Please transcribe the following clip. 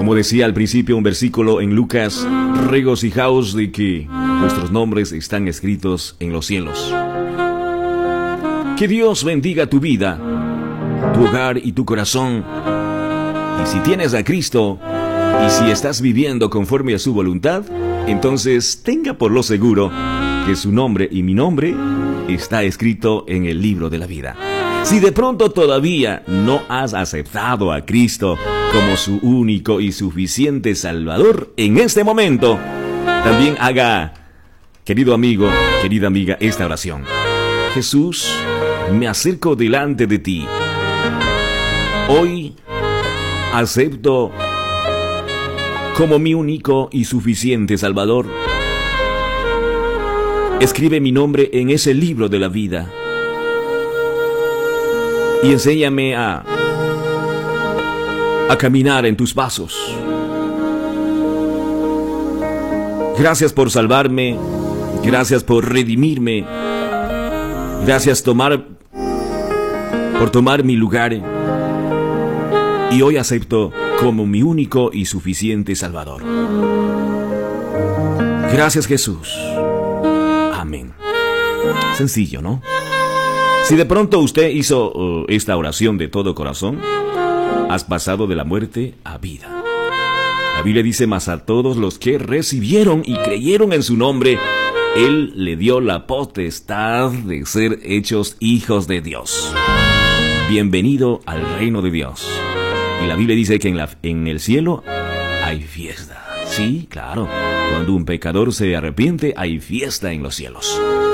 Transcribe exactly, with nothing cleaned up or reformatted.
Como decía al principio un versículo en Lucas, regocijaos de que vuestros nombres están escritos en los cielos. Que Dios bendiga tu vida, tu hogar y tu corazón. Y si tienes a Cristo, y si estás viviendo conforme a su voluntad, entonces tenga por lo seguro que su nombre y mi nombre está escrito en el libro de la vida. Si de pronto todavía no has aceptado a Cristo como su único y suficiente Salvador, en este momento, también haga, querido amigo, querida amiga, esta oración. Jesús, me acerco delante de ti. Hoy acepto como mi único y suficiente Salvador. Escribe mi nombre en ese libro de la vida. Y enséñame a, a caminar en tus pasos. Gracias por salvarme. Gracias por redimirme. Gracias tomar, por tomar mi lugar. Y hoy acepto como mi único y suficiente Salvador. Gracias, Jesús. Amén. Sencillo, ¿no? Si de pronto usted hizo uh, esta oración de todo corazón, has pasado de la muerte a vida. La Biblia dice, mas a todos los que recibieron y creyeron en su nombre, Él le dio la potestad de ser hechos hijos de Dios. Bienvenido al reino de Dios. Y la Biblia dice que en, la, en el cielo hay fiesta. Sí, claro. Cuando un pecador se arrepiente, hay fiesta en los cielos.